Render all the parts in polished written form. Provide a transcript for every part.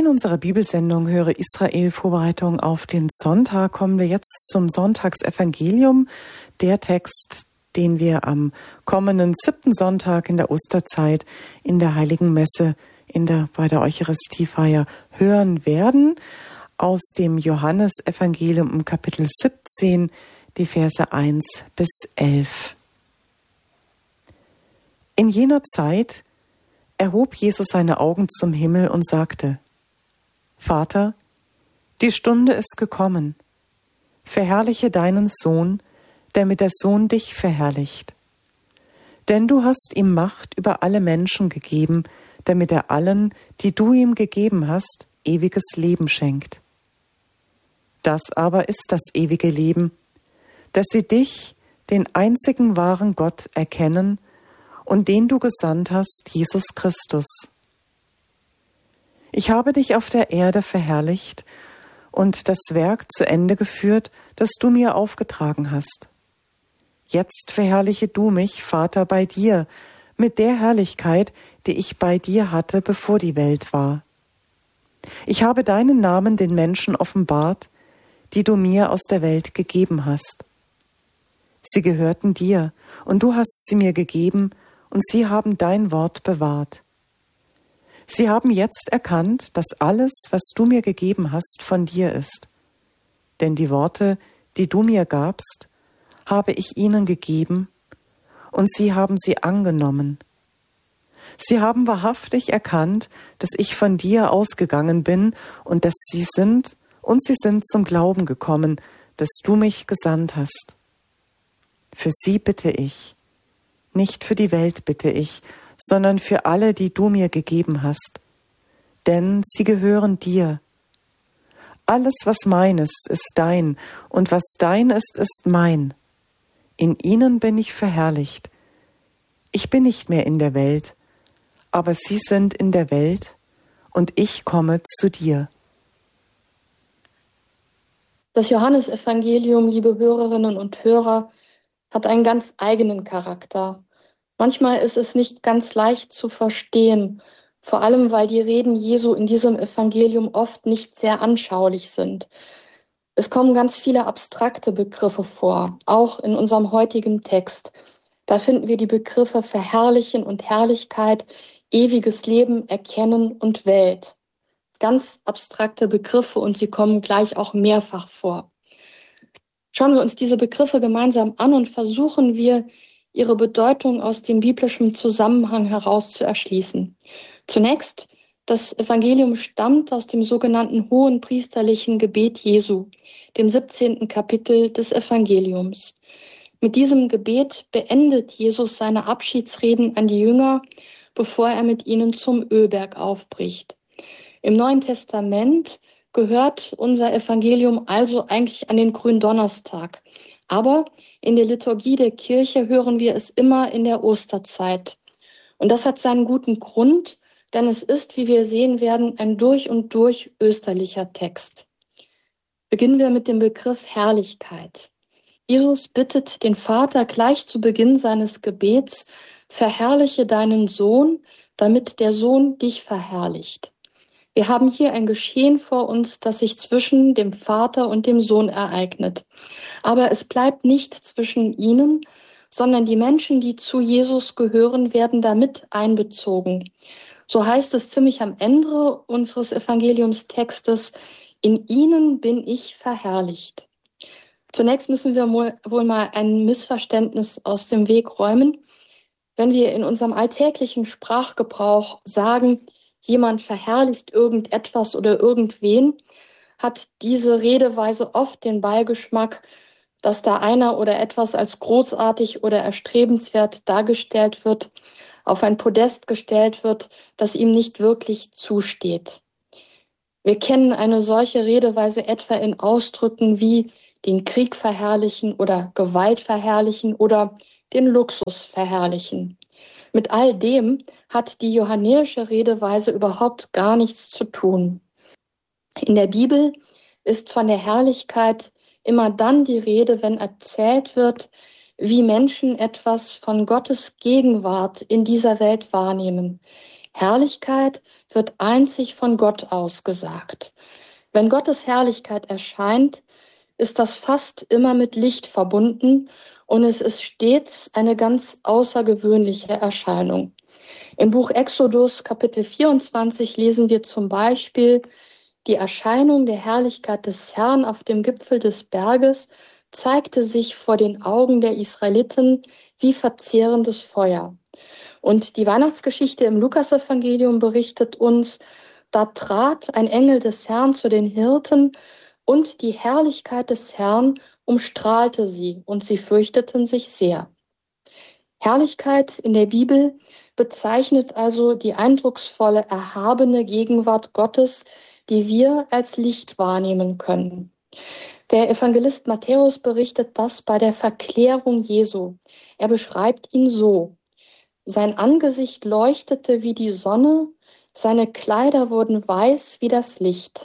In unserer Bibelsendung Höre Israel Vorbereitung auf den Sonntag kommen wir jetzt zum Sonntagsevangelium, der Text, den wir am kommenden 7. Sonntag in der Osterzeit in der Heiligen Messe bei der Eucharistiefeier hören werden, aus dem Johannesevangelium im Kapitel 17, die Verse 1 bis 11. In jener Zeit erhob Jesus seine Augen zum Himmel und sagte: Vater, die Stunde ist gekommen. Verherrliche deinen Sohn, damit der Sohn dich verherrlicht. Denn du hast ihm Macht über alle Menschen gegeben, damit er allen, die du ihm gegeben hast, ewiges Leben schenkt. Das aber ist das ewige Leben, dass sie dich, den einzigen wahren Gott, erkennen und den du gesandt hast, Jesus Christus. Ich habe dich auf der Erde verherrlicht und das Werk zu Ende geführt, das du mir aufgetragen hast. Jetzt verherrliche du mich, Vater, bei dir, mit der Herrlichkeit, die ich bei dir hatte, bevor die Welt war. Ich habe deinen Namen den Menschen offenbart, die du mir aus der Welt gegeben hast. Sie gehörten dir, und du hast sie mir gegeben, und sie haben dein Wort bewahrt. Sie haben jetzt erkannt, dass alles, was du mir gegeben hast, von dir ist. Denn die Worte, die du mir gabst, habe ich ihnen gegeben, und sie haben sie angenommen. Sie haben wahrhaftig erkannt, dass ich von dir ausgegangen bin und sie sind zum Glauben gekommen, dass du mich gesandt hast. Für sie bitte ich, nicht für die Welt bitte ich, sondern für alle, die du mir gegeben hast. Denn sie gehören dir. Alles, was mein ist dein, und was dein ist mein. In ihnen bin ich verherrlicht. Ich bin nicht mehr in der Welt, aber sie sind in der Welt, und ich komme zu dir. Das Johannesevangelium, liebe Hörerinnen und Hörer, hat einen ganz eigenen Charakter. Manchmal ist es nicht ganz leicht zu verstehen, vor allem weil die Reden Jesu in diesem Evangelium oft nicht sehr anschaulich sind. Es kommen ganz viele abstrakte Begriffe vor, auch in unserem heutigen Text. Da finden wir die Begriffe Verherrlichen und Herrlichkeit, ewiges Leben, Erkennen und Welt. Ganz abstrakte Begriffe, und sie kommen gleich auch mehrfach vor. Schauen wir uns diese Begriffe gemeinsam an und versuchen wir, ihre Bedeutung aus dem biblischen Zusammenhang heraus zu erschließen. Zunächst, das Evangelium stammt aus dem sogenannten hohenpriesterlichen Gebet Jesu, dem 17. Kapitel des Evangeliums. Mit diesem Gebet beendet Jesus seine Abschiedsreden an die Jünger, bevor er mit ihnen zum Ölberg aufbricht. Im Neuen Testament gehört unser Evangelium also eigentlich an den Gründonnerstag. Aber in der Liturgie der Kirche hören wir es immer in der Osterzeit. Und das hat seinen guten Grund, denn es ist, wie wir sehen werden, ein durch und durch österlicher Text. Beginnen wir mit dem Begriff Herrlichkeit. Jesus bittet den Vater gleich zu Beginn seines Gebets: Verherrliche deinen Sohn, damit der Sohn dich verherrlicht. Wir haben hier ein Geschehen vor uns, das sich zwischen dem Vater und dem Sohn ereignet. Aber es bleibt nicht zwischen ihnen, sondern die Menschen, die zu Jesus gehören, werden damit einbezogen. So heißt es ziemlich am Ende unseres Evangeliumstextes: In ihnen bin ich verherrlicht. Zunächst müssen wir wohl mal ein Missverständnis aus dem Weg räumen. Wenn wir in unserem alltäglichen Sprachgebrauch sagen, jemand verherrlicht irgendetwas oder irgendwen, hat diese Redeweise oft den Beigeschmack, dass da einer oder etwas als großartig oder erstrebenswert dargestellt wird, auf ein Podest gestellt wird, das ihm nicht wirklich zusteht. Wir kennen eine solche Redeweise etwa in Ausdrücken wie den Krieg verherrlichen oder Gewalt verherrlichen oder den Luxus verherrlichen. Mit all dem hat die johannäische Redeweise überhaupt gar nichts zu tun. In der Bibel ist von der Herrlichkeit immer dann die Rede, wenn erzählt wird, wie Menschen etwas von Gottes Gegenwart in dieser Welt wahrnehmen. Herrlichkeit wird einzig von Gott ausgesagt. Wenn Gottes Herrlichkeit erscheint, ist das fast immer mit Licht verbunden und es ist stets eine ganz außergewöhnliche Erscheinung. Im Buch Exodus Kapitel 24 lesen wir zum Beispiel: Die Erscheinung der Herrlichkeit des Herrn auf dem Gipfel des Berges zeigte sich vor den Augen der Israeliten wie verzehrendes Feuer. Und die Weihnachtsgeschichte im Lukasevangelium berichtet uns: Da trat ein Engel des Herrn zu den Hirten, und die Herrlichkeit des Herrn umstrahlte sie, und sie fürchteten sich sehr. Herrlichkeit in der Bibel bezeichnet also die eindrucksvolle, erhabene Gegenwart Gottes, die wir als Licht wahrnehmen können. Der Evangelist Matthäus berichtet das bei der Verklärung Jesu. Er beschreibt ihn so: Sein Angesicht leuchtete wie die Sonne, seine Kleider wurden weiß wie das Licht.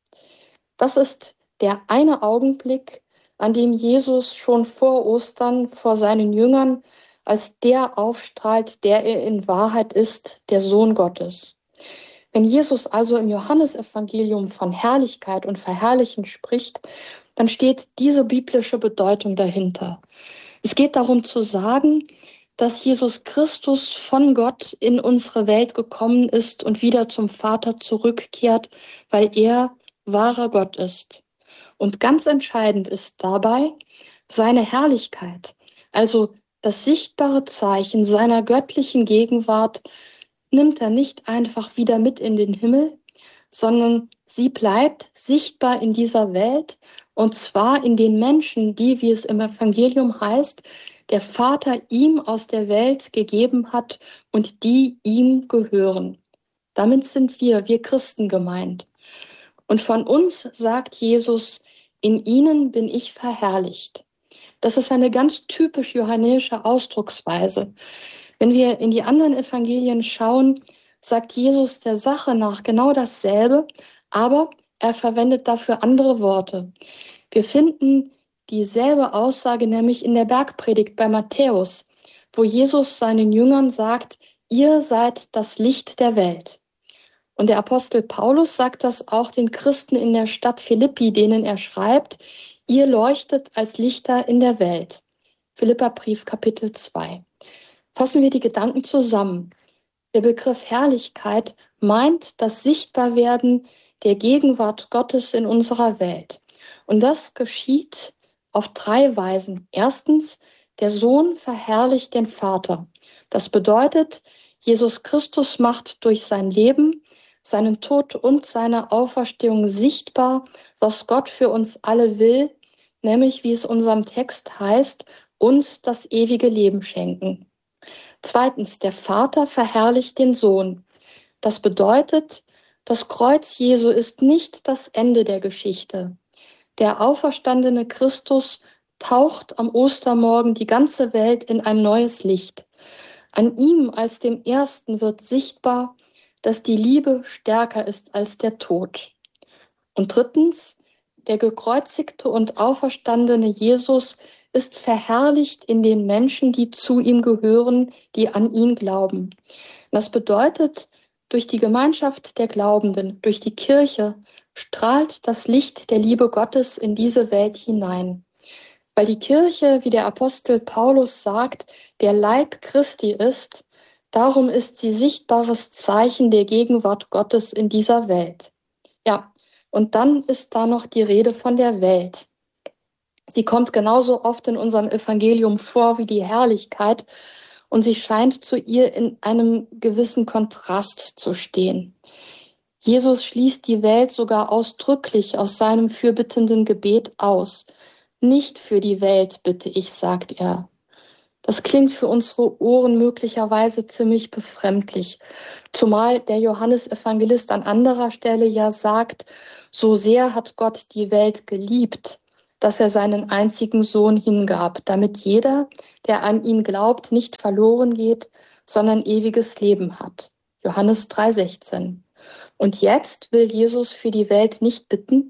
Das ist der eine Augenblick, an dem Jesus schon vor Ostern vor seinen Jüngern als der aufstrahlt, der er in Wahrheit ist, der Sohn Gottes. Wenn Jesus also im Johannesevangelium von Herrlichkeit und Verherrlichen spricht, dann steht diese biblische Bedeutung dahinter. Es geht darum zu sagen, dass Jesus Christus von Gott in unsere Welt gekommen ist und wieder zum Vater zurückkehrt, weil er wahrer Gott ist. Und ganz entscheidend ist dabei seine Herrlichkeit, also das sichtbare Zeichen seiner göttlichen Gegenwart nimmt er nicht einfach wieder mit in den Himmel, sondern sie bleibt sichtbar in dieser Welt, und zwar in den Menschen, die, wie es im Evangelium heißt, der Vater ihm aus der Welt gegeben hat und die ihm gehören. Damit sind wir Christen gemeint. Und von uns sagt Jesus: In ihnen bin ich verherrlicht. Das ist eine ganz typisch johannäische Ausdrucksweise. Wenn wir in die anderen Evangelien schauen, sagt Jesus der Sache nach genau dasselbe, aber er verwendet dafür andere Worte. Wir finden dieselbe Aussage nämlich in der Bergpredigt bei Matthäus, wo Jesus seinen Jüngern sagt: Ihr seid das Licht der Welt. Und der Apostel Paulus sagt das auch den Christen in der Stadt Philippi, denen er schreibt: Ihr leuchtet als Lichter in der Welt. Philipperbrief Kapitel 2. Fassen wir die Gedanken zusammen. Der Begriff Herrlichkeit meint das Sichtbarwerden der Gegenwart Gottes in unserer Welt. Und das geschieht auf 3 Weisen. Erstens, der Sohn verherrlicht den Vater. Das bedeutet, Jesus Christus macht durch sein Leben, seinen Tod und seine Auferstehung sichtbar, was Gott für uns alle will, nämlich, wie es in unserem Text heißt, uns das ewige Leben schenken. Zweitens, der Vater verherrlicht den Sohn. Das bedeutet, das Kreuz Jesu ist nicht das Ende der Geschichte. Der auferstandene Christus taucht am Ostermorgen die ganze Welt in ein neues Licht. An ihm als dem Ersten wird sichtbar, dass die Liebe stärker ist als der Tod. Und drittens, der gekreuzigte und auferstandene Jesus ist verherrlicht in den Menschen, die zu ihm gehören, die an ihn glauben. Das bedeutet, durch die Gemeinschaft der Glaubenden, durch die Kirche, strahlt das Licht der Liebe Gottes in diese Welt hinein. Weil die Kirche, wie der Apostel Paulus sagt, der Leib Christi ist, darum ist sie sichtbares Zeichen der Gegenwart Gottes in dieser Welt. Ja, und dann ist da noch die Rede von der Welt. Sie kommt genauso oft in unserem Evangelium vor wie die Herrlichkeit und sie scheint zu ihr in einem gewissen Kontrast zu stehen. Jesus schließt die Welt sogar ausdrücklich aus seinem fürbittenden Gebet aus. Nicht für die Welt bitte ich, sagt er. Das klingt für unsere Ohren möglicherweise ziemlich befremdlich, zumal der Johannesevangelist an anderer Stelle ja sagt: So sehr hat Gott die Welt geliebt, dass er seinen einzigen Sohn hingab, damit jeder, der an ihn glaubt, nicht verloren geht, sondern ewiges Leben hat. Johannes 3,16. Und jetzt will Jesus für die Welt nicht bitten?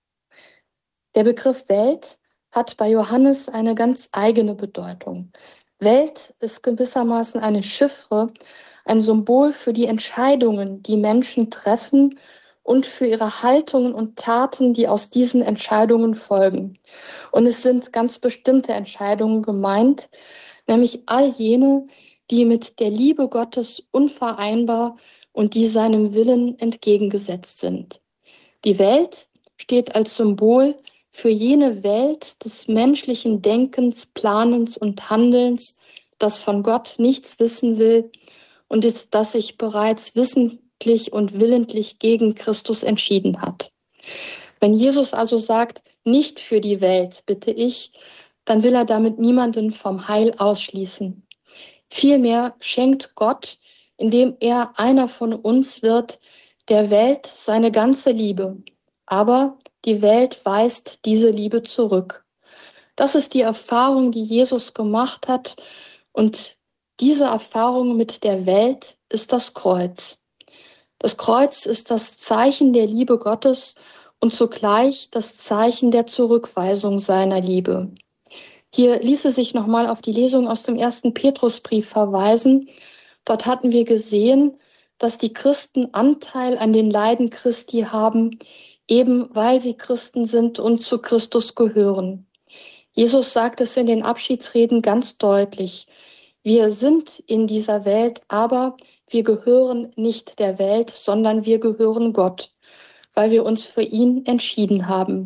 Der Begriff Welt hat bei Johannes eine ganz eigene Bedeutung. Welt ist gewissermaßen eine Chiffre, ein Symbol für die Entscheidungen, die Menschen treffen und für ihre Haltungen und Taten, die aus diesen Entscheidungen folgen. Und es sind ganz bestimmte Entscheidungen gemeint, nämlich all jene, die mit der Liebe Gottes unvereinbar und die seinem Willen entgegengesetzt sind. Die Welt steht als Symbol für jene Welt des menschlichen Denkens, Planens und Handelns, das von Gott nichts wissen will und das sich bereits wissentlich und willentlich gegen Christus entschieden hat. Wenn Jesus also sagt, nicht für die Welt bitte ich, dann will er damit niemanden vom Heil ausschließen. Vielmehr schenkt Gott, indem er einer von uns wird, der Welt seine ganze Liebe. Aber die Welt weist diese Liebe zurück. Das ist die Erfahrung, die Jesus gemacht hat. Und diese Erfahrung mit der Welt ist das Kreuz. Das Kreuz ist das Zeichen der Liebe Gottes und zugleich das Zeichen der Zurückweisung seiner Liebe. Hier ließe sich nochmal auf die Lesung aus dem 1. Petrusbrief verweisen. Dort hatten wir gesehen, dass die Christen Anteil an den Leiden Christi haben, eben weil sie Christen sind und zu Christus gehören. Jesus sagt es in den Abschiedsreden ganz deutlich. Wir sind in dieser Welt, aber wir gehören nicht der Welt, sondern wir gehören Gott, weil wir uns für ihn entschieden haben.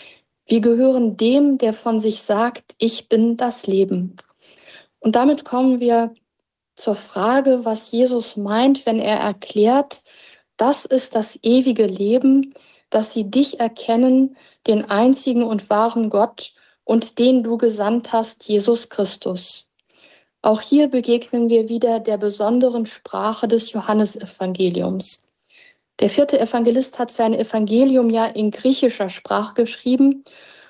Wir gehören dem, der von sich sagt, ich bin das Leben. Und damit kommen wir zur Frage, was Jesus meint, wenn er erklärt, das ist das ewige Leben, dass sie dich erkennen, den einzigen und wahren Gott und den du gesandt hast, Jesus Christus. Auch hier begegnen wir wieder der besonderen Sprache des Johannesevangeliums. Der 4. Evangelist hat sein Evangelium ja in griechischer Sprache geschrieben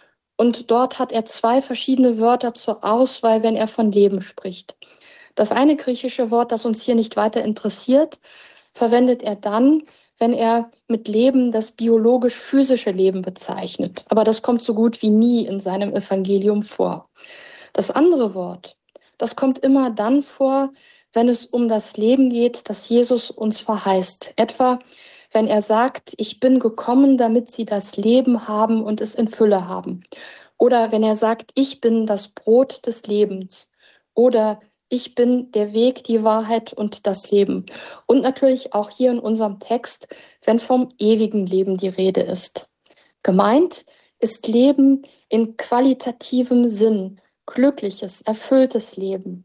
und dort hat er 2 verschiedene Wörter zur Auswahl, wenn er von Leben spricht. Das eine griechische Wort, das uns hier nicht weiter interessiert, verwendet er dann, wenn er mit Leben das biologisch-physische Leben bezeichnet. Aber das kommt so gut wie nie in seinem Evangelium vor. Das andere Wort, das kommt immer dann vor, wenn es um das Leben geht, das Jesus uns verheißt. Etwa, wenn er sagt, ich bin gekommen, damit sie das Leben haben und es in Fülle haben. Oder wenn er sagt, ich bin das Brot des Lebens. Oder ich bin der Weg, die Wahrheit und das Leben. Und natürlich auch hier in unserem Text, wenn vom ewigen Leben die Rede ist. Gemeint ist Leben in qualitativem Sinn, glückliches, erfülltes Leben.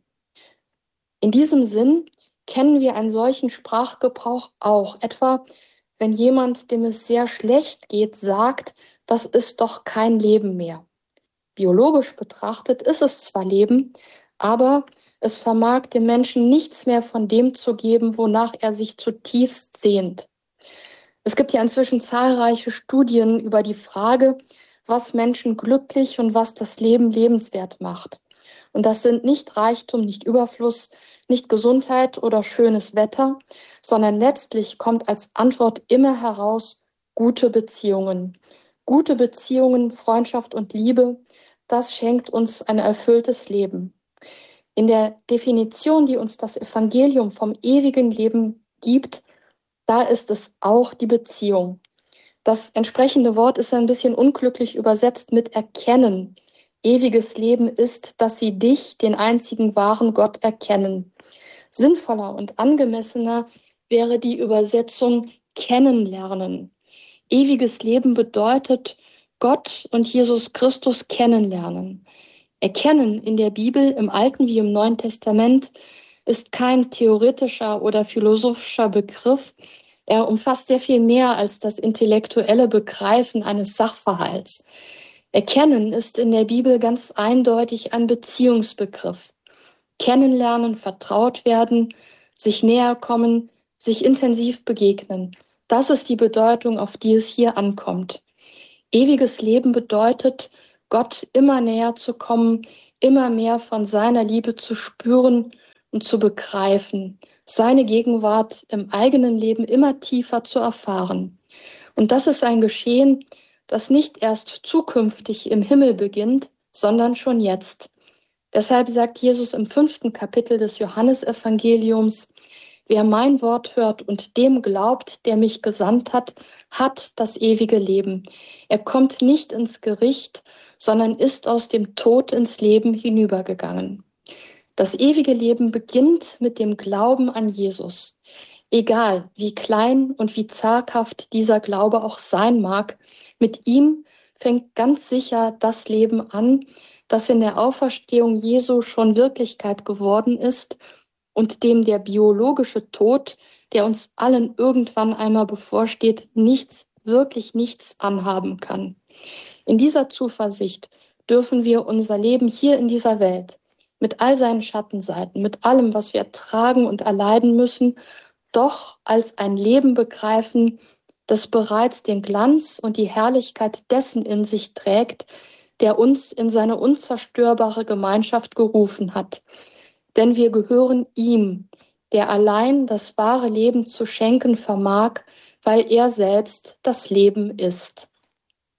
In diesem Sinn kennen wir einen solchen Sprachgebrauch auch. Etwa, wenn jemand, dem es sehr schlecht geht, sagt, das ist doch kein Leben mehr. Biologisch betrachtet ist es zwar Leben, aber es vermag dem Menschen nichts mehr von dem zu geben, wonach er sich zutiefst sehnt. Es gibt ja inzwischen zahlreiche Studien über die Frage, was Menschen glücklich und was das Leben lebenswert macht. Und das sind nicht Reichtum, nicht Überfluss, nicht Gesundheit oder schönes Wetter, sondern letztlich kommt als Antwort immer heraus gute Beziehungen. Gute Beziehungen, Freundschaft und Liebe, das schenkt uns ein erfülltes Leben. In der Definition, die uns das Evangelium vom ewigen Leben gibt, da ist es auch die Beziehung. Das entsprechende Wort ist ein bisschen unglücklich übersetzt mit erkennen. Ewiges Leben ist, dass sie dich, den einzigen wahren Gott, erkennen. Sinnvoller und angemessener wäre die Übersetzung kennenlernen. Ewiges Leben bedeutet Gott und Jesus Christus kennenlernen. Erkennen in der Bibel, im Alten wie im Neuen Testament, ist kein theoretischer oder philosophischer Begriff. Er umfasst sehr viel mehr als das intellektuelle Begreifen eines Sachverhalts. Erkennen ist in der Bibel ganz eindeutig ein Beziehungsbegriff. Kennenlernen, vertraut werden, sich näher kommen, sich intensiv begegnen. Das ist die Bedeutung, auf die es hier ankommt. Ewiges Leben bedeutet, Gott immer näher zu kommen, immer mehr von seiner Liebe zu spüren und zu begreifen, seine Gegenwart im eigenen Leben immer tiefer zu erfahren. Und das ist ein Geschehen, das nicht erst zukünftig im Himmel beginnt, sondern schon jetzt. Deshalb sagt Jesus im 5. Kapitel des Johannesevangeliums, Wer mein Wort hört und dem glaubt, der mich gesandt hat, hat das ewige Leben. Er kommt nicht ins Gericht, sondern ist aus dem Tod ins Leben hinübergegangen. Das ewige Leben beginnt mit dem Glauben an Jesus. Egal, wie klein und wie zaghaft dieser Glaube auch sein mag, mit ihm fängt ganz sicher das Leben an, das in der Auferstehung Jesu schon Wirklichkeit geworden ist und dem der biologische Tod, der uns allen irgendwann einmal bevorsteht, wirklich nichts anhaben kann. In dieser Zuversicht dürfen wir unser Leben hier in dieser Welt mit all seinen Schattenseiten, mit allem, was wir ertragen und erleiden müssen, doch als ein Leben begreifen, das bereits den Glanz und die Herrlichkeit dessen in sich trägt, der uns in seine unzerstörbare Gemeinschaft gerufen hat. Denn wir gehören ihm, der allein das wahre Leben zu schenken vermag, weil er selbst das Leben ist.